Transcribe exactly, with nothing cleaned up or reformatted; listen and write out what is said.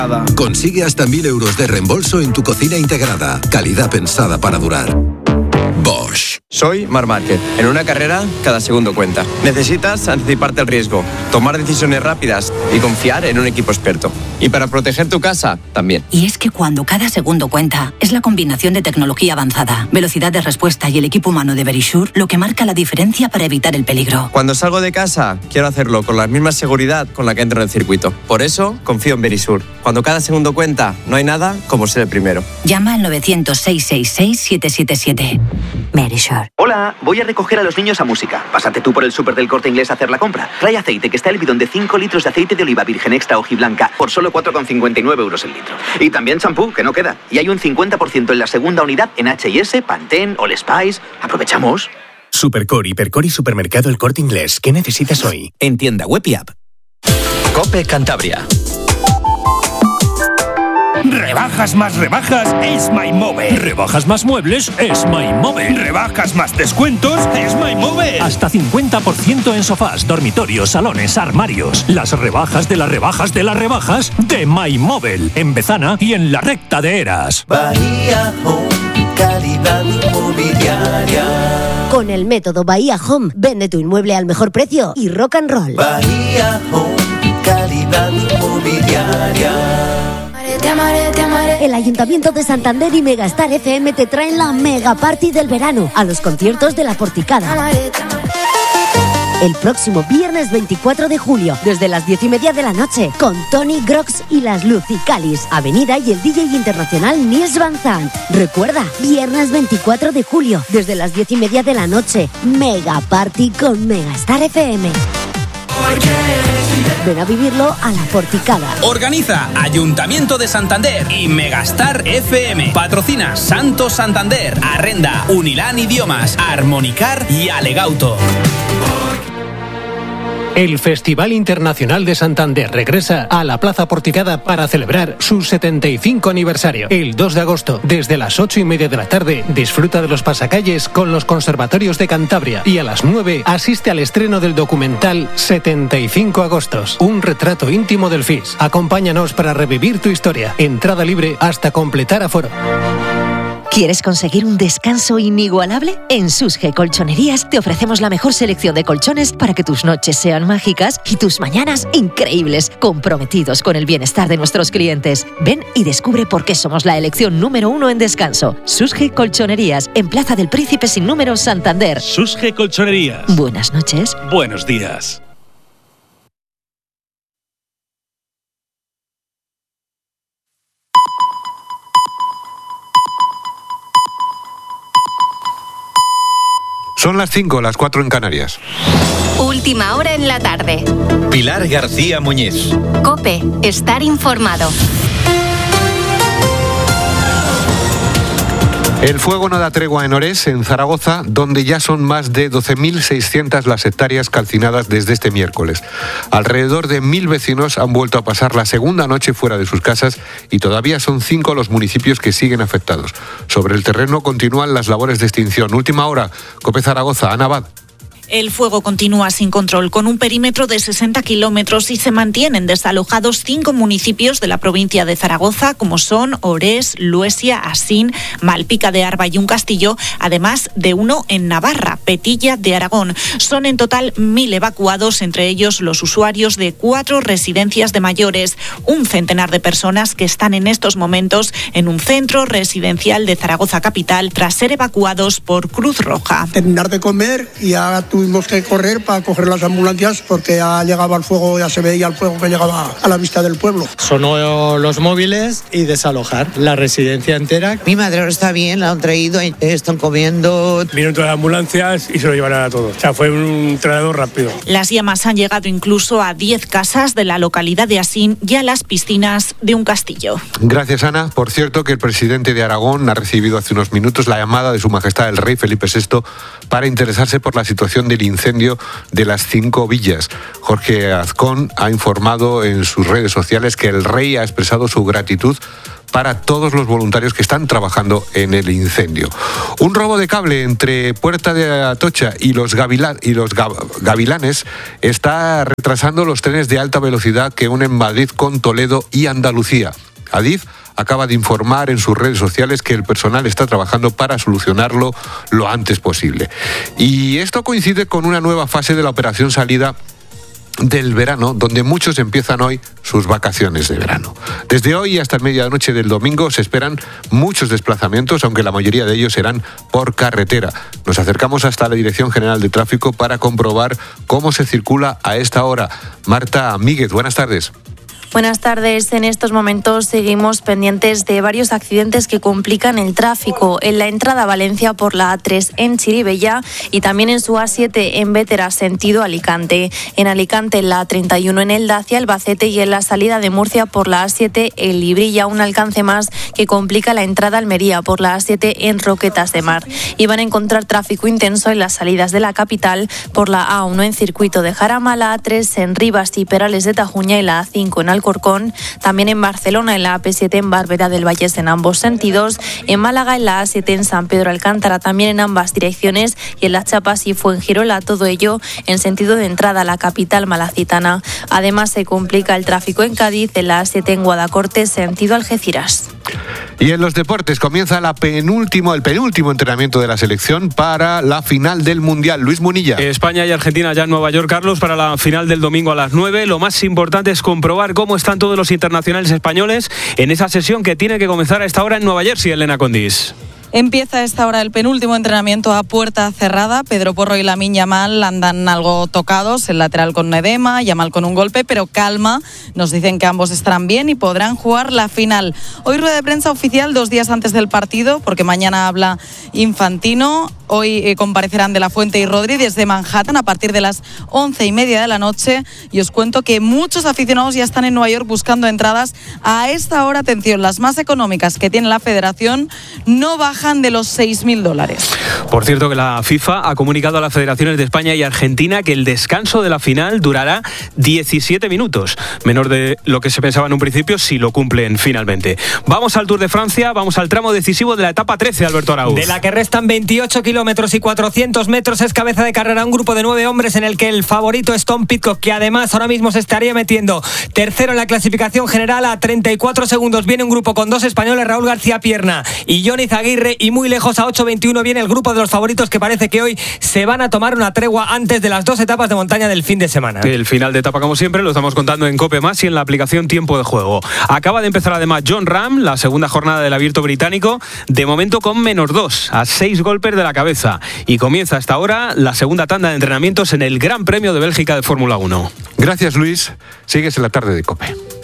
Consigue hasta mil euros de reembolso en tu cocina integrada. Calidad pensada para durar. Bosch. Soy Marc Márquez. En una carrera, cada segundo cuenta. Necesitas anticiparte al riesgo, tomar decisiones rápidas y confiar en un equipo experto. Y para proteger tu casa, también. Y es que cuando cada segundo cuenta, es la combinación de tecnología avanzada, velocidad de respuesta y el equipo humano de Verisure lo que marca la diferencia para evitar el peligro. Cuando salgo de casa, quiero hacerlo con la misma seguridad con la que entro en el circuito. Por eso, confío en Verisure. Cuando cada segundo cuenta, no hay nada como ser el primero. Llama al novecientos, seiscientos sesenta y seis, siete siete siete. Verisure. Hola, voy a recoger a los niños a música. Pásate tú por el súper del Corte Inglés a hacer la compra. Trae aceite, que está el bidón de cinco litros de aceite de oliva virgen extra hojiblanca por solo cuatro con cincuenta y nueve euros el litro. Y también champú, que no queda. Y hay un cincuenta por ciento en la segunda unidad en H y S, Pantene, All Spice. Aprovechamos. Supercore, Hipercore y Supermercado El Corte Inglés. ¿Qué necesitas hoy? En tienda web y app. COPE Cantabria. Rebajas más rebajas es MyMóvil. Rebajas más muebles es MyMóvil. Rebajas más descuentos es MyMóvil. Hasta cincuenta por ciento en sofás, dormitorios, salones, armarios. Las rebajas de las rebajas de las rebajas de MyMóvil. En Bezana y en la recta de Eras. Bahía Home, calidad inmobiliaria. Con el método Bahía Home, vende tu inmueble al mejor precio y rock and roll. Bahía Home, calidad inmobiliaria. Te amaré, te amaré. El Ayuntamiento de Santander y Megastar F M te traen la Mega Party del verano a los conciertos de La Porticada. Te amaré, te amaré. El próximo viernes veinticuatro de julio, desde las diez y media de la noche, con Tony Grox y las Lucicalis, Avenida y el D J internacional Nils Van Zandt. Recuerda, viernes veinticuatro de julio, desde las diez y media de la noche, Mega Party con Megastar F M. Ven a vivirlo a La Porticada. Organiza Ayuntamiento de Santander y Megastar F M. Patrocina Santos Santander, Arrenda, Unilán Idiomas, Armonicar y Alegauto. El Festival Internacional de Santander regresa a la Plaza Porticada para celebrar su setenta y cinco aniversario. El dos de agosto, desde las ocho y media de la tarde, disfruta de los pasacalles con los conservatorios de Cantabria. Y a las nueve, asiste al estreno del documental setenta y cinco agostos, un retrato íntimo del F I S. Acompáñanos para revivir tu historia. Entrada libre hasta completar aforo. ¿Quieres conseguir un descanso inigualable? En Susge Colchonerías te ofrecemos la mejor selección de colchones para que tus noches sean mágicas y tus mañanas increíbles, comprometidos con el bienestar de nuestros clientes. Ven y descubre por qué somos la elección número uno en descanso. Susge Colchonerías, en Plaza del Príncipe sin número, Santander. Susge Colchonerías. Buenas noches. Buenos días. Son las cinco, las cuatro en Canarias. Última hora en la tarde. Pilar García Muñiz. COPE, estar informado. El fuego no da tregua en Orés, en Zaragoza, donde ya son más de doce mil seiscientas las hectáreas calcinadas desde este miércoles. Alrededor de mil vecinos han vuelto a pasar la segunda noche fuera de sus casas y todavía son cinco los municipios que siguen afectados. Sobre el terreno continúan las labores de extinción. Última hora, COPE Zaragoza, Ana Abad. El fuego continúa sin control, con un perímetro de sesenta kilómetros y se mantienen desalojados cinco municipios de la provincia de Zaragoza, como son Orés, Luesia, Asín, Malpica de Arba y un Castillo, además de uno en Navarra, Petilla de Aragón. Son en total mil evacuados, entre ellos los usuarios de cuatro residencias de mayores, un centenar de personas que están en estos momentos en un centro residencial de Zaragoza capital tras ser evacuados por Cruz Roja. Terminar de comer y ahora tuvimos que correr para coger las ambulancias porque ya llegaba el fuego, ya se veía el fuego que llegaba a la vista del pueblo. Sonó los móviles y desalojar la residencia entera. Mi madre no está bien, la han traído, están comiendo. Vinieron todas las ambulancias y se lo llevaron a todos. O sea, fue un traslado rápido. Las llamas han llegado incluso a diez casas de la localidad de Asín y a las piscinas de un castillo. Gracias, Ana. Por cierto, que el presidente de Aragón ha recibido hace unos minutos la llamada de Su Majestad el Rey Felipe sexto para interesarse por la situación del incendio de las cinco villas. Jorge Azcón ha informado en sus redes sociales que el rey ha expresado su gratitud para todos los voluntarios que están trabajando en el incendio. Un robo de cable entre Puerta de Atocha y los, Gavila- y los Gavilanes está retrasando los trenes de alta velocidad que unen Madrid con Toledo y Andalucía. Adif acaba de informar en sus redes sociales que el personal está trabajando para solucionarlo lo antes posible. Y esto coincide con una nueva fase de la operación salida del verano, donde muchos empiezan hoy sus vacaciones de verano. Desde hoy hasta el medianoche del domingo se esperan muchos desplazamientos, aunque la mayoría de ellos serán por carretera. Nos acercamos hasta la Dirección General de Tráfico para comprobar cómo se circula a esta hora. Marta Míguez, buenas tardes. Buenas tardes. En estos momentos seguimos pendientes de varios accidentes que complican el tráfico en la entrada a Valencia por la A tres en Chirivella y también en su A siete en Bétera, sentido Alicante. En Alicante, en la A treinta y uno en Elda hacia Albacete y en la salida de Murcia por la A siete en Librilla, un alcance más que complica la entrada a Almería por la A siete en Roquetas de Mar. Y van a encontrar tráfico intenso en las salidas de la capital por la A uno en Circuito de Jarama, la A tres en Rivas y Perales de Tajuña y la A cinco en Alcorcón. Alcorcón, también en Barcelona, en la A P siete en Barberá del Vallés en ambos sentidos, en Málaga, en la A siete en San Pedro Alcántara, también en ambas direcciones, y en Las Chapas y Fuengirola, todo ello en sentido de entrada a la capital malacitana. Además, se complica el tráfico en Cádiz, en la A siete en Guadacorte, sentido Algeciras. Y en los deportes comienza la penúltimo, el penúltimo entrenamiento de la selección para la final del Mundial. Luis Munilla. España y Argentina ya en Nueva York, Carlos, para la final del domingo a las nueve. Lo más importante es comprobar cómo están todos los internacionales españoles en esa sesión que tiene que comenzar a esta hora en Nueva Jersey, Elena Condis. Empieza a esta hora el penúltimo entrenamiento a puerta cerrada. Pedro Porro y Lamine Yamal andan algo tocados, el lateral con edema, Yamal con un golpe, pero calma. Nos dicen que ambos estarán bien y podrán jugar la final. Hoy rueda de prensa oficial dos días antes del partido, porque mañana habla Infantino. Hoy eh, comparecerán De La Fuente y Rodri desde Manhattan a partir de las once y media de la noche. Y os cuento que muchos aficionados ya están en Nueva York buscando entradas. A esta hora, atención, las más económicas que tiene la federación no bajan de los seis mil dólares. Por cierto, que la FIFA ha comunicado a las federaciones de España y Argentina que el descanso de la final durará diecisiete minutos, menor de lo que se pensaba en un principio, si lo cumplen finalmente. Vamos al Tour de Francia, vamos al tramo decisivo de la etapa trece, Alberto Arauz. De la que restan veintiocho kilómetros y cuatrocientos metros, es cabeza de carrera un grupo de nueve hombres en el que el favorito es Tom Pidcock, que además ahora mismo se estaría metiendo tercero en la clasificación general a treinta y cuatro segundos. Viene un grupo con dos españoles, Raúl García Pierna y Johnny Zaguirre, y muy lejos a ocho veintiuno viene el grupo de los favoritos, que parece que hoy se van a tomar una tregua antes de las dos etapas de montaña del fin de semana. El final de etapa, como siempre, lo estamos contando en COPE Más y en la aplicación Tiempo de Juego. Acaba de empezar además Jon Rahm, la segunda jornada del Abierto Británico, de momento con menos dos, a seis golpes de la cabeza. Y comienza hasta ahora la segunda tanda de entrenamientos en el Gran Premio de Bélgica de Fórmula uno. Gracias, Luis. Sigues en la tarde de COPE.